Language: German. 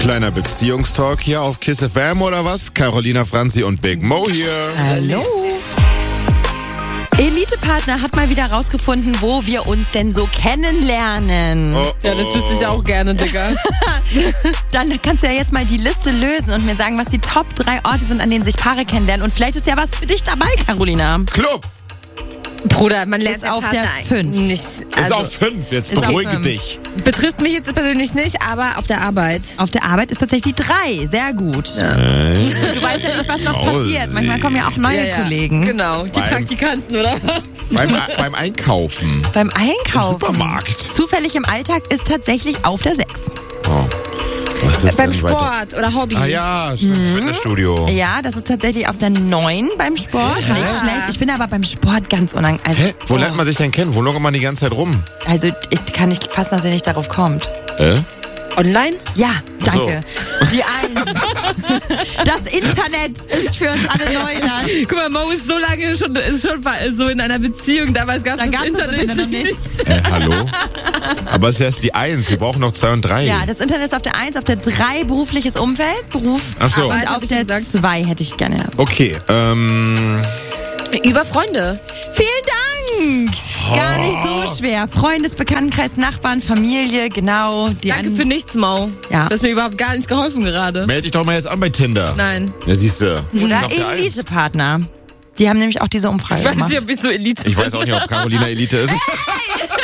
Kleiner Beziehungstalk hier auf KISS FM oder was? Carolina Franzi und Big Mo hier. Hallo. Elite-Partner hat mal wieder rausgefunden, wo wir uns denn so kennenlernen. Oh, Ja, das wüsste ich auch gerne, Digga. Dann kannst du ja jetzt mal die Liste lösen und mir sagen, was die Top 3 Orte sind, an denen sich Paare kennenlernen. Und vielleicht ist ja was für dich dabei, Carolina. Club! Bruder, man lernt Ist auf der 5. nicht. Ist auf 5, jetzt ist auf beruhige 5. dich. Betrifft mich jetzt persönlich nicht, aber auf der Arbeit. Auf der Arbeit ist tatsächlich 3. Sehr gut. Ja. Du weißt ja nicht, was noch passiert. Manchmal kommen ja auch neue Kollegen. Genau, die Praktikanten oder was? Beim Einkaufen. Beim Einkaufen. Im Supermarkt. Zufällig im Alltag ist tatsächlich auf der 6. Oh. Was ist Beim denn weiter? Sport oder Hobby. Ah ja, stimmt, Fitnessstudio. Ja, das ist tatsächlich auf der 9 beim Sport. Nicht schlecht. Ich finde aber beim Sport ganz unangenehm. Also, Hä? Wo lernt man sich denn kennen? Wo lungert man die ganze Zeit rum? Also ich kann nicht fassen, dass er nicht darauf kommt. Online? Ja, danke. Die 1. Das Internet ist für uns alle Neuland. Guck mal, Mo ist so lange schon so in einer Beziehung. Damals gab es das Internet noch nicht. Hallo? Aber es ist erst die 1. Wir brauchen noch 2 und 3. Ja, das Internet ist auf der 1, auf der 3 berufliches Umfeld, Beruf. Ach so. Und auf der 2 hätte ich gerne. Okay, Über Freunde. Vielen Dank! Gar nicht so schwer. Freundesbekanntenkreis, Nachbarn, Familie, genau. Danke für nichts, Mo. Ja. Du hast mir überhaupt gar nicht geholfen gerade. melde dich doch mal jetzt an bei Tinder. Nein. Ja, siehst du. Oder Elite-Partner. Die haben nämlich auch diese Umfrage Ich weiß gemacht. nicht, ob ich so Elite Ich weiß auch nicht, ob Carolina Elite ist.